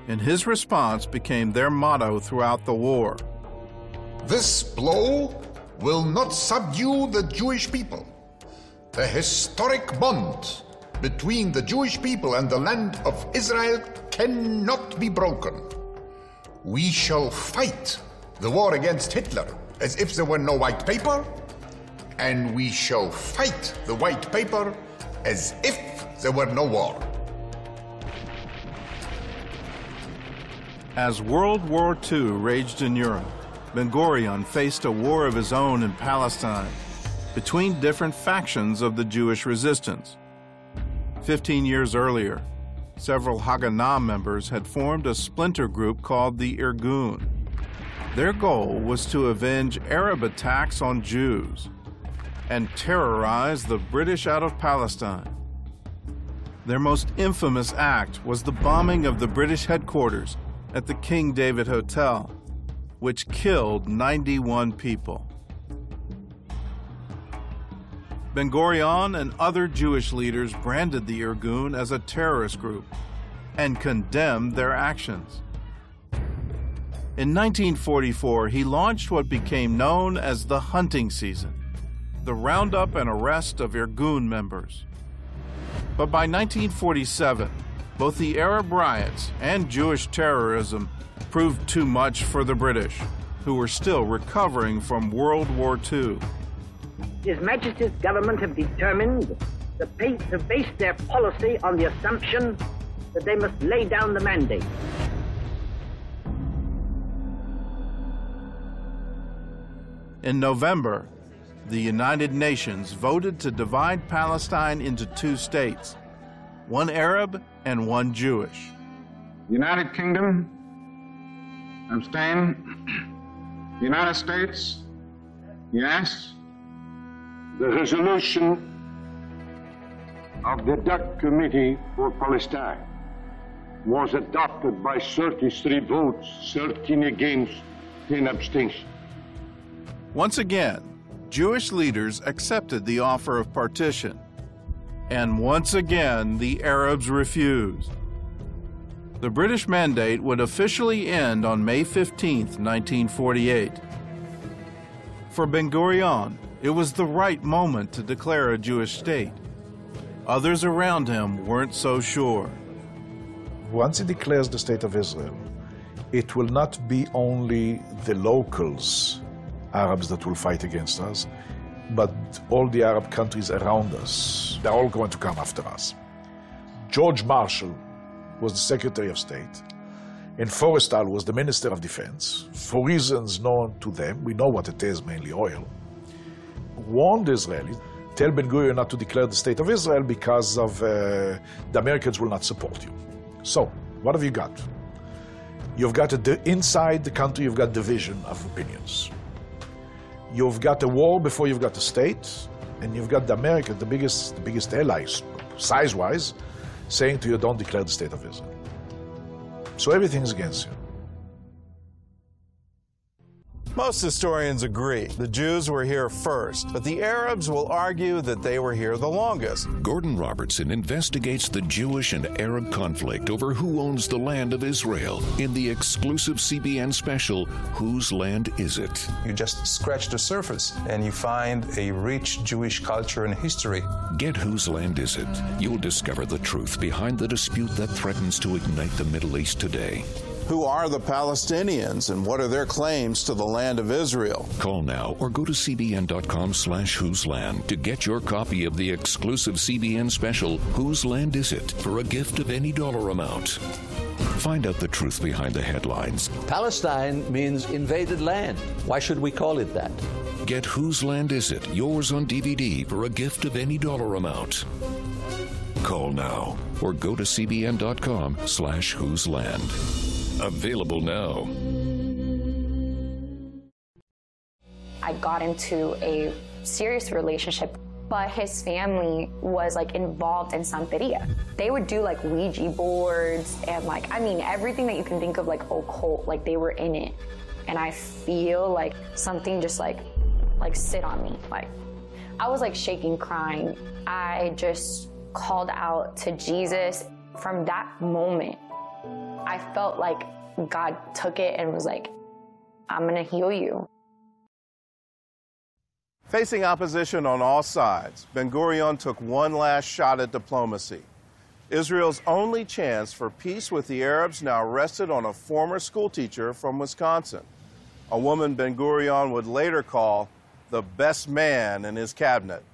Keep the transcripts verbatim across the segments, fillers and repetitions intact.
and his response became their motto throughout the war. This blow will not subdue the Jewish people. The historic bond between the Jewish people and the land of Israel cannot be broken. We shall fight the war against Hitler as if there were no white paper, and we shall fight the white paper as if there were no war. As World War Two raged in Europe, Ben-Gurion faced a war of his own in Palestine between different factions of the Jewish resistance. Fifteen years earlier, several Haganah members had formed a splinter group called the Irgun. Their goal was to avenge Arab attacks on Jews and terrorize the British out of Palestine. Their most infamous act was the bombing of the British headquarters at the King David Hotel, which killed ninety-one people. Ben-Gurion and other Jewish leaders branded the Irgun as a terrorist group and condemned their actions. In nineteen forty-four, he launched what became known as the hunting season, the roundup and arrest of Irgun members. But by nineteen forty-seven, both the Arab riots and Jewish terrorism proved too much for the British, who were still recovering from World War Two. His Majesty's government have determined to, pay, to base their policy on the assumption that they must lay down the mandate. In November, the United Nations voted to divide Palestine into two states, one Arab and one Jewish. United Kingdom, abstain. United States, yes. The resolution of the D U C Committee for Palestine was adopted by thirty-three votes, thirteen against, ten abstentions. Once again, Jewish leaders accepted the offer of partition, and once again the Arabs refused. The British mandate would officially end on May fifteenth, nineteen forty-eight. For Ben-Gurion, it was the right moment to declare a Jewish state. Others around him weren't so sure. Once he declares the State of Israel, it will not be only the locals, Arabs, that will fight against us, but all the Arab countries around us. They're all going to come after us. George Marshall was the Secretary of State, and Forrestal was the Minister of Defense, for reasons known to them. We know what it is, mainly oil. Warned the Israelis, tell Ben-Gurion not to declare the State of Israel because of uh, the Americans will not support you. So, what have you got? You've got a, inside the country, you've got division of opinions. You've got a war before you've got a state, and you've got the America, the biggest, the biggest allies, size-wise, saying to you, don't declare the State of Israel. So everything is against you. Most historians agree the Jews were here first, but the Arabs will argue that they were here the longest. Gordon Robertson investigates the Jewish and Arab conflict over who owns the land of Israel in the exclusive C B N special, Whose Land Is It? You just scratch the surface and you find a rich Jewish culture and history. Get Whose Land Is It? You'll discover the truth behind the dispute that threatens to ignite the Middle East today. Who are the Palestinians and what are their claims to the land of Israel? Call now or go to cbn.com slash whose land to get your copy of the exclusive C B N special, Whose Land Is It? For a gift of any dollar amount. Find out the truth behind the headlines. Palestine means invaded land. Why should we call it that? Get Whose Land Is It? Yours on D V D for a gift of any dollar amount. Call now or go to cbn.com slash whose land. Available now. I got into a serious relationship, but his family was like involved in Santeria. They would do like Ouija boards and like, I mean, everything that you can think of like occult, like they were in it. And I feel like something just like, like sit on me. Like I was like shaking, crying. I just called out to Jesus. From that moment, I felt like God took it and was like, I'm going to heal you. Facing opposition on all sides, Ben-Gurion took one last shot at diplomacy. Israel's only chance for peace with the Arabs now rested on a former schoolteacher from Wisconsin, a woman Ben-Gurion would later call the best man in his cabinet.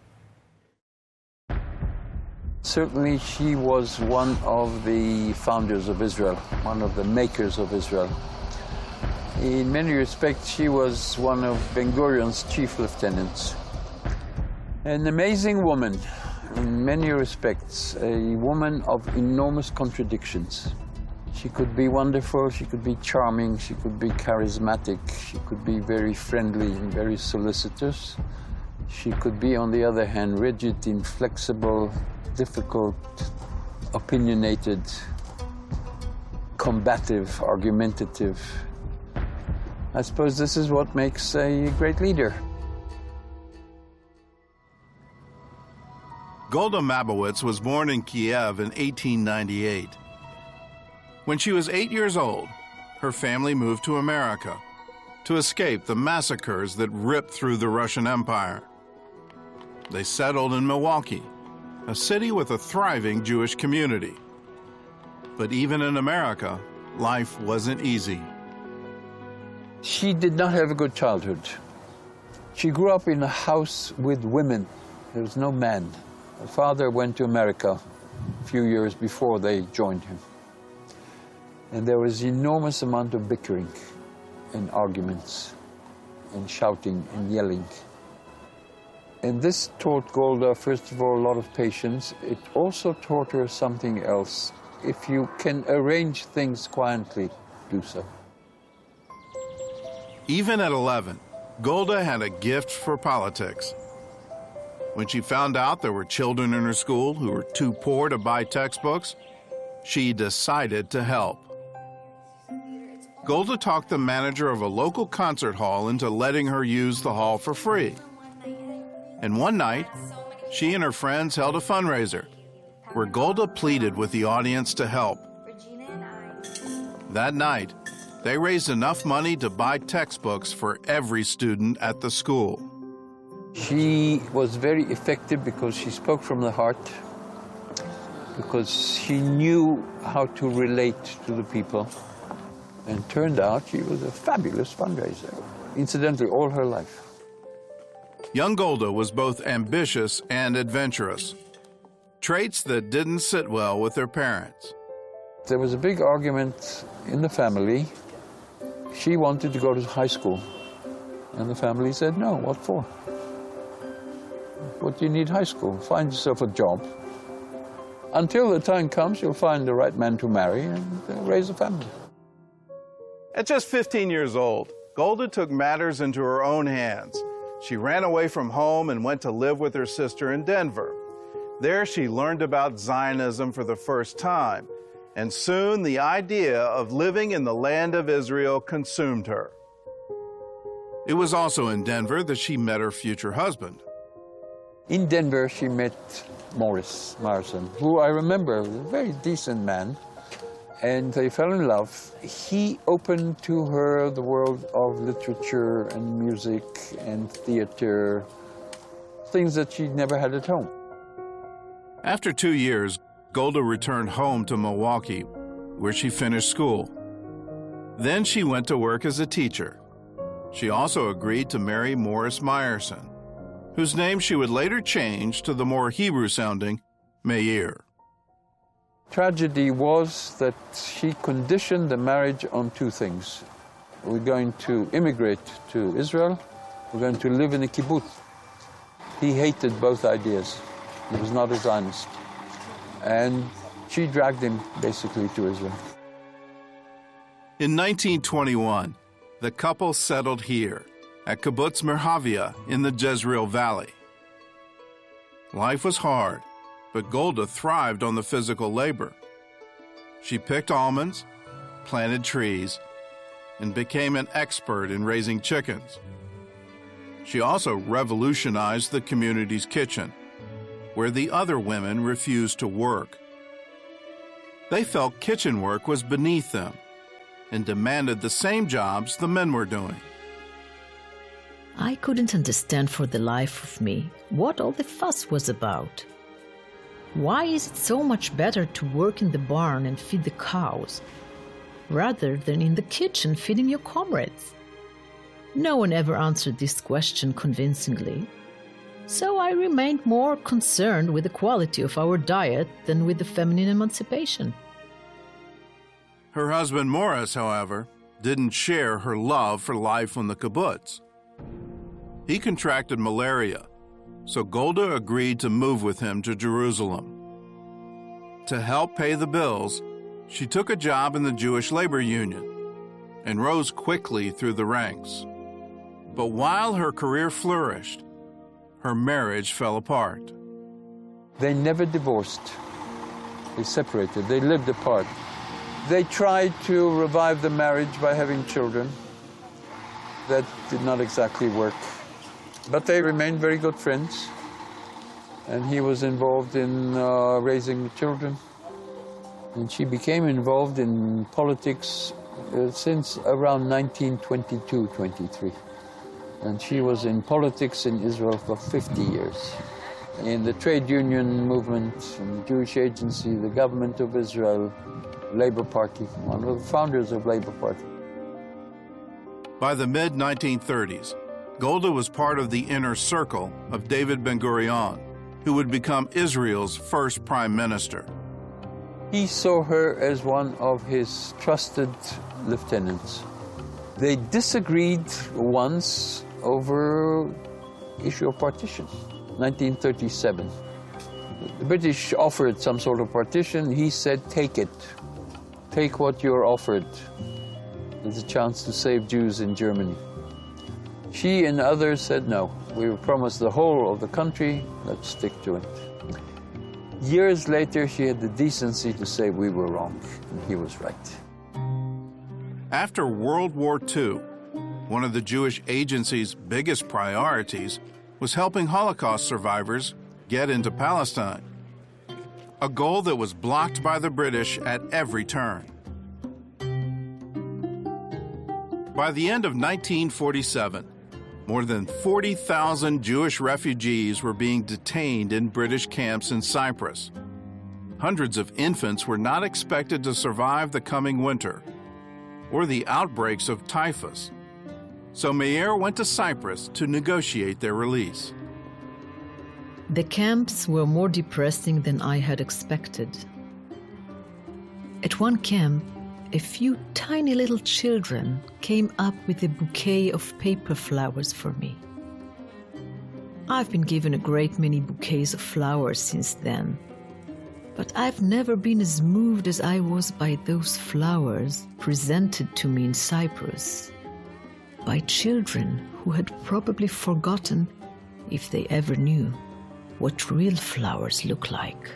Certainly she was one of the founders of Israel, one of the makers of Israel. In many respects, she was one of Ben-Gurion's chief lieutenants. An amazing woman, in many respects, a woman of enormous contradictions. She could be wonderful, she could be charming, she could be charismatic, she could be very friendly and very solicitous. She could be, on the other hand, rigid, inflexible, difficult, opinionated, combative, argumentative. I suppose this is what makes a great leader. Golda Mabowitz was born in Kiev in eighteen ninety-eight. When she was eight years old, her family moved to America to escape the massacres that ripped through the Russian Empire. They settled in Milwaukee, a city with a thriving Jewish community. But even in America, life wasn't easy. She did not have a good childhood. She grew up in a house with women. There was no man. Her father went to America a few years before they joined him. And there was an enormous amount of bickering and arguments and shouting and yelling. And this taught Golda, first of all, a lot of patience. It also taught her something else. If you can arrange things quietly, do so. Even at eleven, Golda had a gift for politics. When she found out there were children in her school who were too poor to buy textbooks, she decided to help. Golda talked the manager of a local concert hall into letting her use the hall for free. And one night, she and her friends held a fundraiser where Golda pleaded with the audience to help. That night, they raised enough money to buy textbooks for every student at the school. She was very effective because she spoke from the heart, because she knew how to relate to the people. And turned out she was a fabulous fundraiser, incidentally, all her life. Young Golda was both ambitious and adventurous, traits that didn't sit well with her parents. There was a big argument in the family. She wanted to go to high school, and the family said, no, what for? What do you need high school? Find yourself a job. Until the time comes, you'll find the right man to marry and uh, raise a family. At just fifteen years old, Golda took matters into her own hands. She ran away from home and went to live with her sister in Denver. There she learned about Zionism for the first time, and soon the idea of living in the land of Israel consumed her. It was also in Denver that she met her future husband. In Denver, she met Morris Meyerson, who I remember was a very decent man, and they fell in love. He opened to her the world of literature and music and theater, things that she'd never had at home. After two years, Golda returned home to Milwaukee, where she finished school. Then she went to work as a teacher. She also agreed to marry Morris Meyerson, whose name she would later change to the more Hebrew-sounding Meir. Tragedy was that she conditioned the marriage on two things. We're going to immigrate to Israel. We're going to live in a kibbutz. He hated both ideas. He was not a Zionist. And she dragged him basically to Israel. In nineteen twenty-one, the couple settled here at Kibbutz Merhavia in the Jezreel Valley. Life was hard, but Golda thrived on the physical labor. She picked almonds, planted trees, and became an expert in raising chickens. She also revolutionized the community's kitchen, where the other women refused to work. They felt kitchen work was beneath them and demanded the same jobs the men were doing. I couldn't understand for the life of me what all the fuss was about. Why is it so much better to work in the barn and feed the cows, rather than in the kitchen feeding your comrades? No one ever answered this question convincingly, so I remained more concerned with the quality of our diet than with the feminine emancipation. Her husband Morris, however, didn't share her love for life on the kibbutz. He contracted malaria, so Golda agreed to move with him to Jerusalem. To help pay the bills, she took a job in the Jewish labor union and rose quickly through the ranks. But while her career flourished, her marriage fell apart. They never divorced. They separated. They lived apart. They tried to revive the marriage by having children. That did not exactly work. But they remained very good friends. And he was involved in uh, raising the children. And she became involved in politics uh, since around nineteen twenty-two twenty-three. And she was in politics in Israel for fifty years. In the trade union movement, in the Jewish Agency, the government of Israel, Labour Party, one of the founders of Labour Party. By the mid nineteen thirties, Golda was part of the inner circle of David Ben-Gurion, who would become Israel's first prime minister. He saw her as one of his trusted lieutenants. They disagreed once over issue of partition, nineteen thirty-seven. The British offered some sort of partition. He said, take it. Take what you're offered. There's a chance to save Jews in Germany. She and others said, no, we were promised the whole of the country, let's stick to it. Years later, she had the decency to say we were wrong, and he was right. After World War Two, one of the Jewish Agency's biggest priorities was helping Holocaust survivors get into Palestine, a goal that was blocked by the British at every turn. By the end of nineteen forty-seven, more than forty thousand Jewish refugees were being detained in British camps in Cyprus. Hundreds of infants were not expected to survive the coming winter or the outbreaks of typhus. So Meir went to Cyprus to negotiate their release. The camps were more depressing than I had expected. At one camp, a few tiny little children came up with a bouquet of paper flowers for me. I've been given a great many bouquets of flowers since then, but I've never been as moved as I was by those flowers presented to me in Cyprus, by children who had probably forgotten, if they ever knew, what real flowers look like.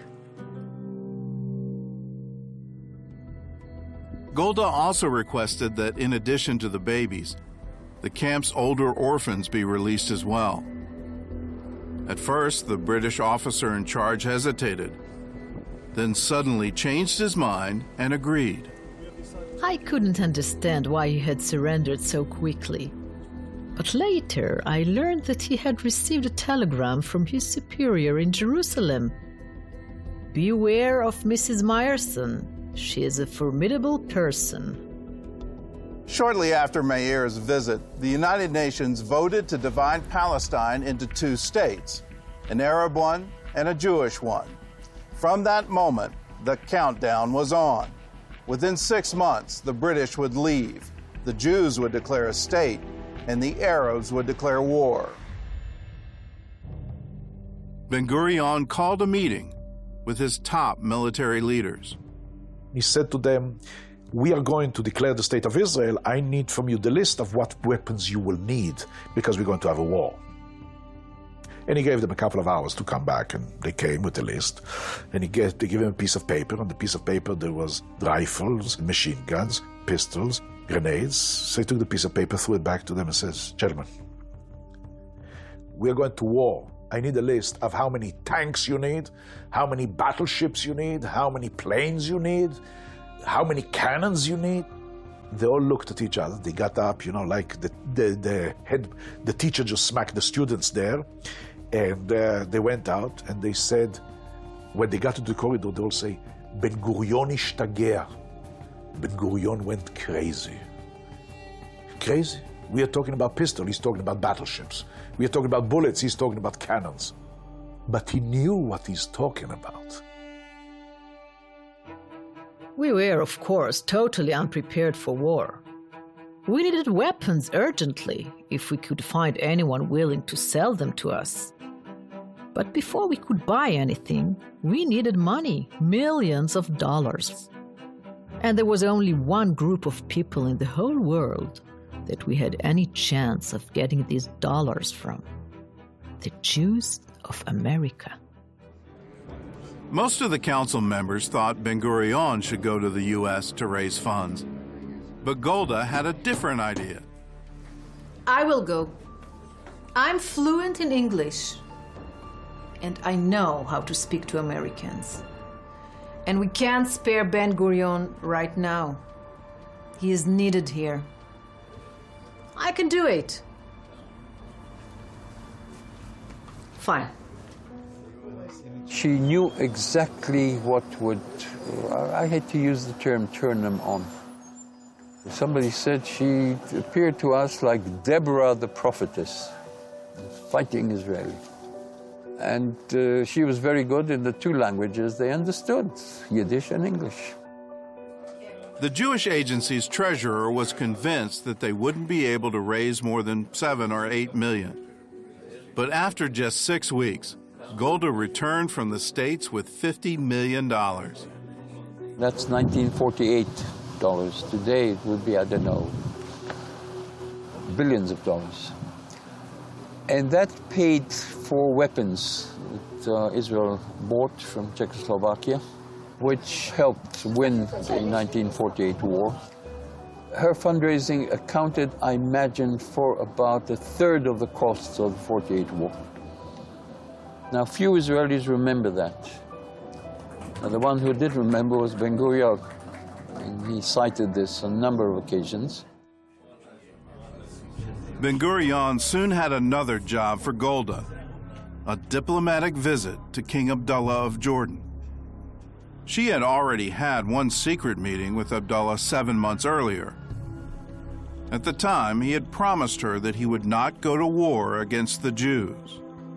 Golda also requested that, in addition to the babies, the camp's older orphans be released as well. At first, the British officer in charge hesitated, then suddenly changed his mind and agreed. I couldn't understand why he had surrendered so quickly. But later, I learned that he had received a telegram from his superior in Jerusalem. Beware of Missus Meyerson. She is a formidable person. Shortly after Meir's visit, the United Nations voted to divide Palestine into two states, an Arab one and a Jewish one. From that moment, the countdown was on. Within six months, the British would leave, the Jews would declare a state, and the Arabs would declare war. Ben-Gurion called a meeting with his top military leaders. He said to them, we are going to declare the state of Israel. I need from you the list of what weapons you will need, because we're going to have a war. And he gave them a couple of hours to come back, and they came with the list. And he gave, they gave him a piece of paper. On the piece of paper there was rifles, machine guns, pistols, grenades. So he took the piece of paper, threw it back to them and says, gentlemen, we are going to war I need a list of how many tanks you need, how many battleships you need, how many planes you need, how many cannons you need. They all looked at each other. They got up, you know, like the, the, the head, the teacher just smacked the students there. And uh, they went out and they said, when they got to the corridor, they all say, Ben Gurion ishtagea. Ben Gurion went crazy. Crazy? We are talking about pistols, he's talking about battleships. We are talking about bullets, he's talking about cannons. But he knew what he's talking about. We were, of course, totally unprepared for war. We needed weapons urgently, if we could find anyone willing to sell them to us. But before we could buy anything, we needed money, millions of dollars. And there was only one group of people in the whole world that we had any chance of getting these dollars from: the Jews of America. Most of the council members thought Ben-Gurion should go to the U S to raise funds. But Golda had a different idea. I will go. I'm fluent in English. And I know how to speak to Americans. And we can't spare Ben-Gurion right now. He is needed here. I can do it. Fine. She knew exactly what would, I hate to use the term, turn them on. Somebody said she appeared to us like Deborah the prophetess, fighting Israeli. And uh, she was very good in the two languages they understood, Yiddish and English. The Jewish agency's treasurer was convinced that they wouldn't be able to raise more than seven or eight million. But after just six weeks, Golda returned from the States with fifty million dollars. That's nineteen forty-eight dollars. Today it would be, I don't know, billions of dollars. And that paid for weapons that uh, Israel bought from Czechoslovakia, which helped win the nineteen forty-eight war. Her fundraising accounted, I imagine, for about a third of the costs of the forty-eight war. Now, few Israelis remember that. Now, the one who did remember was Ben-Gurion, and he cited this on a number of occasions. Ben-Gurion soon had another job for Golda, a diplomatic visit to King Abdullah of Jordan. She had already had one secret meeting with Abdullah seven months earlier. At the time, he had promised her that he would not go to war against the Jews.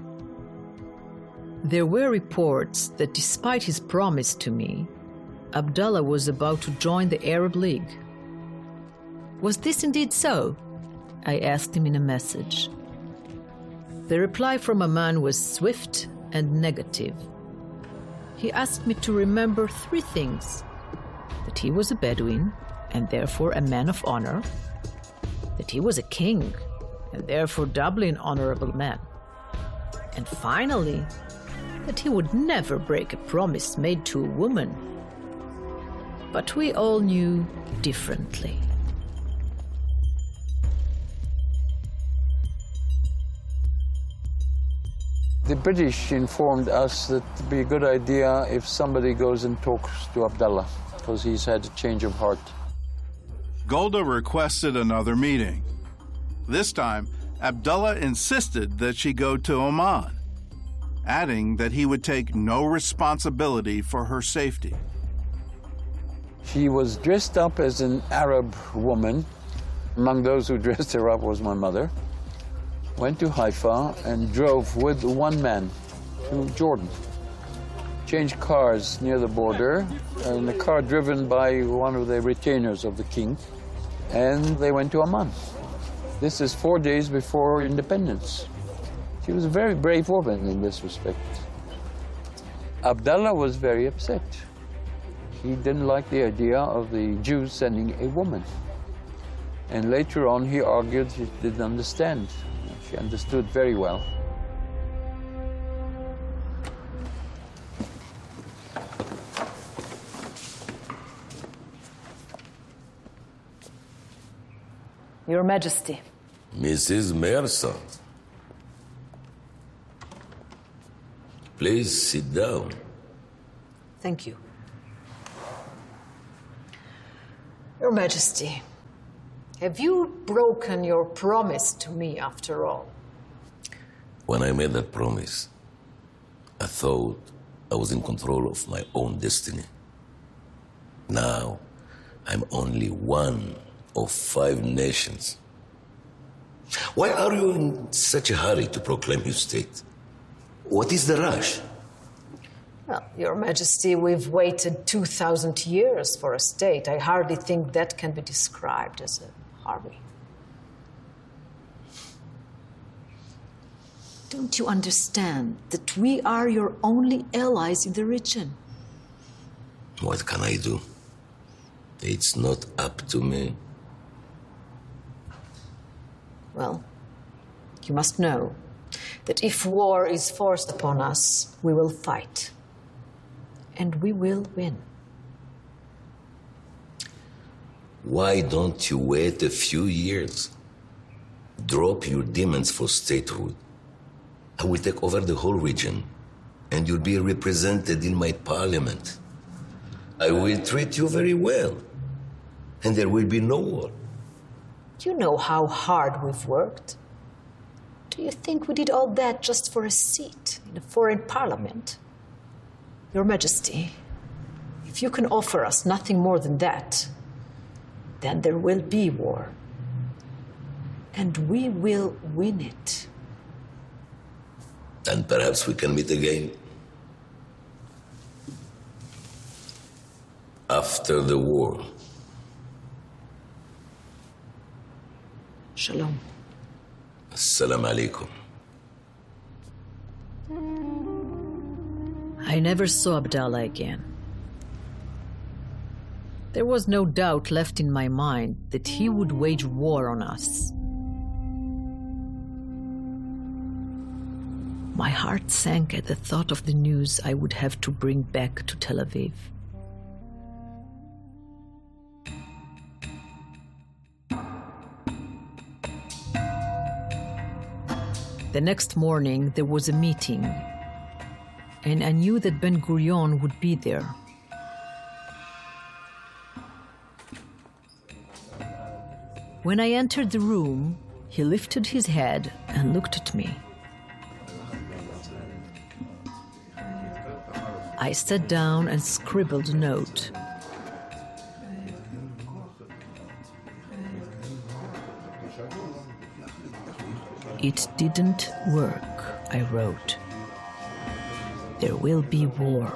There were reports that despite his promise to me, Abdullah was about to join the Arab League. Was this indeed so? I asked him in a message. The reply from Amman was swift and negative. He asked me to remember three things: that he was a Bedouin, and therefore a man of honor; that he was a king, and therefore doubly an honorable man; and finally, that he would never break a promise made to a woman. But we all knew differently. The British informed us that it would be a good idea if somebody goes and talks to Abdullah, because he's had a change of heart. Golda requested another meeting. This time, Abdullah insisted that she go to Amman, adding that he would take no responsibility for her safety. She was dressed up as an Arab woman. Among those who dressed her up was my mother. Went to Haifa and drove with one man to Jordan. Changed cars near the border, and a car driven by one of the retainers of the king, and they went to Amman. This is four days before independence. She was a very brave woman in this respect. Abdullah was very upset. He didn't like the idea of the Jews sending a woman. And later on, he argued he didn't understand. She understood very well. Your Majesty. Missus Mercer. Please sit down. Thank you. Your Majesty, have you broken your promise to me after all? When I made that promise, I thought I was in control of my own destiny. Now, I'm only one of five nations. Why are you in such a hurry to proclaim your state? What is the rush? Well, Your Majesty, we've waited two thousand years for a state. I hardly think that can be described as a hurry. Don't you understand that we are your only allies in the region? What can I do? It's not up to me. Well, you must know that if war is forced upon us, we will fight. And we will win. Why don't you wait a few years? Drop your demands for statehood. I will take over the whole region, and you'll be represented in my parliament. I will treat you very well, and there will be no war. You know how hard we've worked. Do you think we did all that just for a seat in a foreign parliament? Your Majesty, if you can offer us nothing more than that, then there will be war. And we will win it. And perhaps we can meet again. After the war. Shalom. Assalamu alaikum. I never saw Abdallah again. There was no doubt left in my mind that he would wage war on us. My heart sank at the thought of the news I would have to bring back to Tel Aviv. The next morning, there was a meeting, and I knew that Ben-Gurion would be there. When I entered the room, he lifted his head and looked at me. I sat down and scribbled a note. It didn't work, I wrote. There will be war.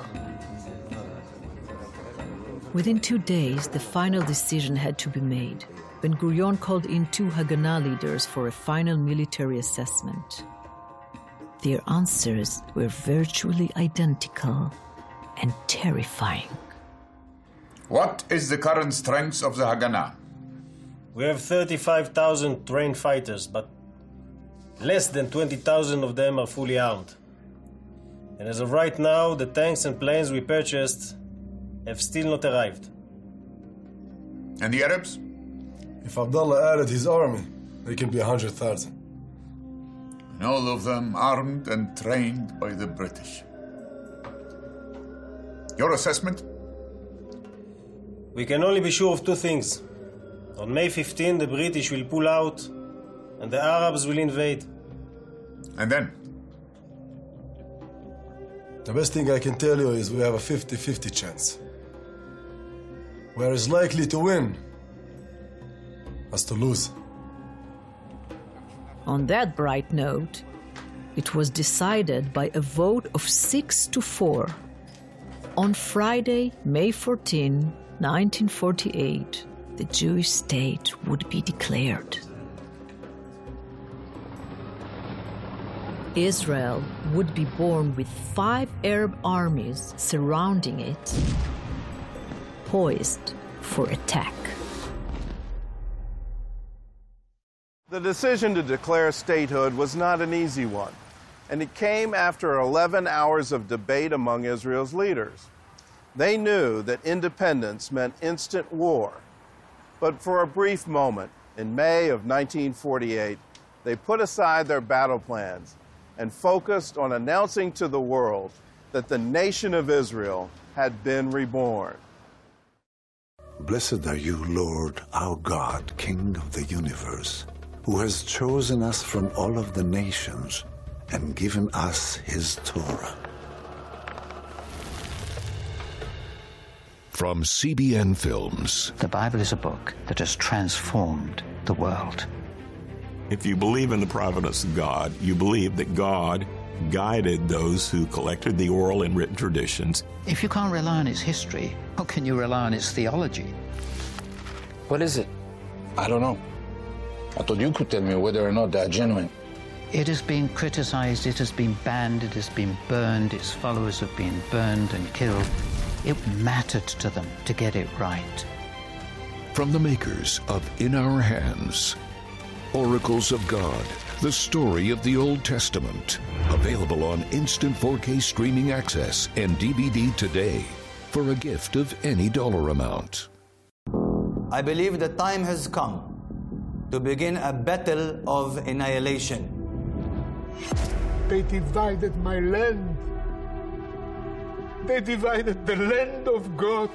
Within two days, the final decision had to be made. Ben-Gurion called in two Haganah leaders for a final military assessment. Their answers were virtually identical and terrifying. What is the current strength of the Haganah? We have thirty-five thousand trained fighters, but less than twenty thousand of them are fully armed. And as of right now, the tanks and planes we purchased have still not arrived. And the Arabs? If Abdullah added his army, they can be one hundred thousand. And all of them armed and trained by the British. Your assessment? We can only be sure of two things. On May fifteenth, the British will pull out and the Arabs will invade. And then? The best thing I can tell you is we have a fifty fifty chance. We're as likely to win as to lose. On that bright note, it was decided by a vote of six to four. On Friday, May fourteenth, nineteen forty-eight, the Jewish state would be declared. Israel would be born with five Arab armies surrounding it, poised for attack. The decision to declare statehood was not an easy one, and it came after eleven hours of debate among Israel's leaders. They knew that independence meant instant war, but for a brief moment, in May of nineteen forty-eight, they put aside their battle plans and focused on announcing to the world that the nation of Israel had been reborn. Blessed are you, Lord, our God, King of the universe, who has chosen us from all of the nations and given us his Torah. From C B N Films. The Bible is a book that has transformed the world. If you believe in the providence of God, you believe that God guided those who collected the oral and written traditions. If you can't rely on its history, how can you rely on its theology? What is it? I don't know. I thought you could tell me whether or not they're genuine. It has been criticized, it has been banned, it has been burned, its followers have been burned and killed. It mattered to them to get it right. From the makers of In Our Hands, Oracles of God, the story of the Old Testament. Available on instant four K streaming access and D V D today for a gift of any dollar amount. I believe the time has come to begin a battle of annihilation. They divided my land. They divided the land of God.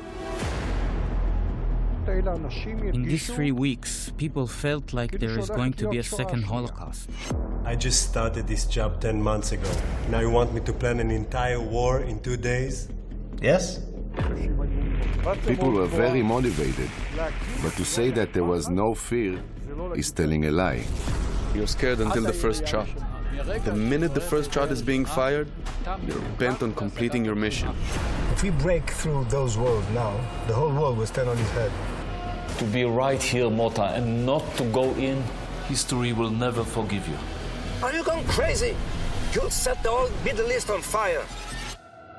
In these three weeks, people felt like there is going to be a second Holocaust. I just started this job ten months ago. Now you want me to plan an entire war in two days? Yes? People were very motivated, but to say that there was no fear is telling a lie. You're scared until the first shot. The minute the first shot is being fired, you're bent on completing your mission. If we break through those walls now, the whole world will stand on its head. To be right here, Mota, and not to go in, history will never forgive you. Are you going crazy? You'll set the whole Middle East on fire.